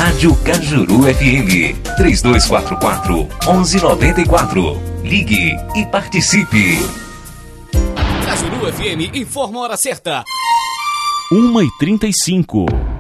Rádio Cajuru FM 3244-1194. Ligue e participe. Cajuru FM informa a hora certa. 1h35.